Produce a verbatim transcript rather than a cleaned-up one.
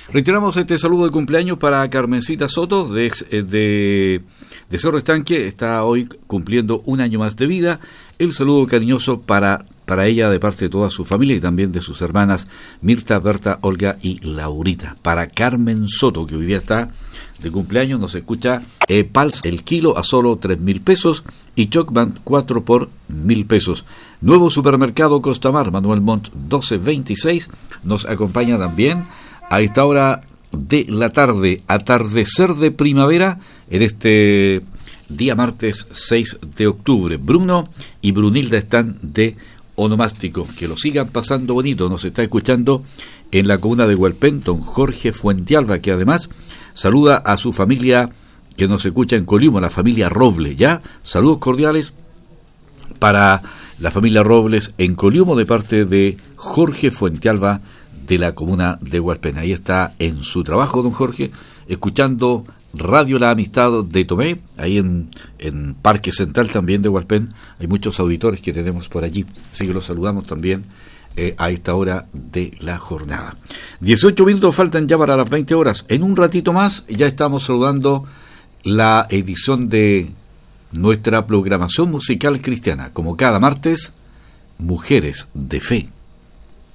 Reiteramos este saludo de cumpleaños para Carmencita Soto de, de, de Cerro Estanque. Está hoy cumpliendo un año más de vida. El saludo cariñoso para, para ella de parte de toda su familia y también de sus hermanas Mirta, Berta, Olga y Laurita. Para Carmen Soto, que hoy día está de cumpleaños, nos escucha eh, Pals el kilo a solo tres mil pesos y Chocman cuatro por mil pesos. Nuevo supermercado Costamar, Manuel Montt doce veintiséis, nos acompaña también a esta hora de la tarde, atardecer de primavera, en este día martes seis de octubre. Bruno y Brunilda están de onomástico. Que lo sigan pasando bonito. Nos está escuchando en la comuna de Hualpén, don Jorge Fuentealba, que además saluda a su familia que nos escucha en Coliumo, la familia Robles, ¿ya? Saludos cordiales para la familia Robles en Coliumo de parte de Jorge Fuentealba, de la comuna de Hualpén. Ahí está en su trabajo don Jorge, escuchando Radio La Amistad de Tomé, ahí en, en Parque Central también de Hualpén. Hay muchos auditores que tenemos por allí, así que los saludamos también eh, a esta hora de la jornada. dieciocho minutos faltan ya para las veinte horas. En un ratito más ya estamos saludando la edición de nuestra programación musical cristiana, como cada martes, Mujeres de Fe.